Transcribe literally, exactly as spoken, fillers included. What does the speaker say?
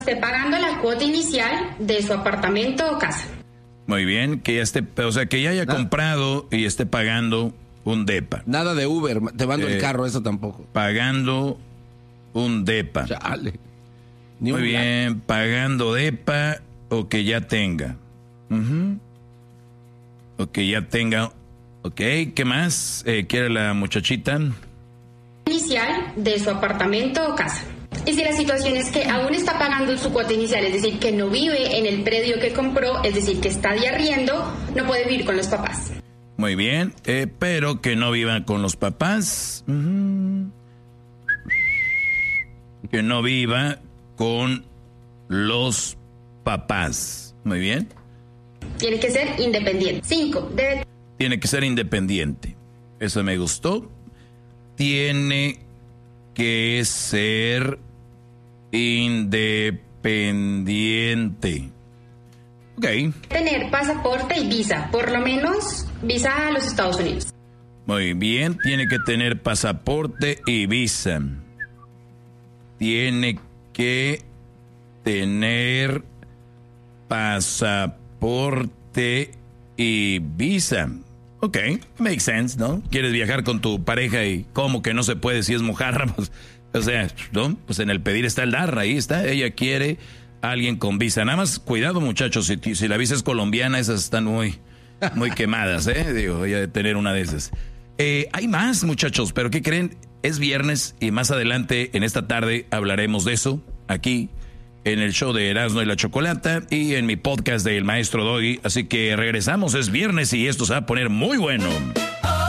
Esté pagando la cuota inicial de su apartamento o casa. Muy bien, que ya esté, o sea, que ya haya ah. comprado y esté pagando un depa. Nada de Uber, te mando eh, el carro, eso tampoco. Pagando un depa. Chale. Ni Muy bien, plan. Pagando depa o que ya tenga. Uh-huh. O que ya tenga. Ok, ¿qué más eh, quiere la muchachita? Inicial de su apartamento o casa. Y si la situación es que aún está pagando su cuota inicial, es decir, que no vive en el predio que compró, es decir, que está de arriendo, no puede vivir con los papás. Muy bien, eh, pero que no viva con los papás. Uh-huh. Que no viva con los papás. Muy bien. Tiene que ser independiente. Cinco, debe... Tiene que ser independiente. Eso me gustó. Tiene que ser independiente. Ok. Tener pasaporte y visa, por lo menos visa a los Estados Unidos. Muy bien, tiene que tener pasaporte y visa. Tiene que tener pasaporte y visa. Ok, makes sense, ¿no? ¿Quieres viajar con tu pareja y cómo que no se puede si es mujer? Pues, o sea, ¿no? Pues en el pedir está el dar, ahí está. Ella quiere a alguien con visa. Nada más, cuidado, muchachos, si, si la visa es colombiana, esas están muy, muy quemadas, ¿eh? Digo, voy a tener una de esas. Eh, hay más, muchachos, pero ¿qué creen? Es viernes y más adelante, en esta tarde, hablaremos de eso, aquí, en el show de Erasmo y la Chocolata y en mi podcast de El Maestro Doggy. Así que regresamos, es viernes y esto se va a poner muy bueno.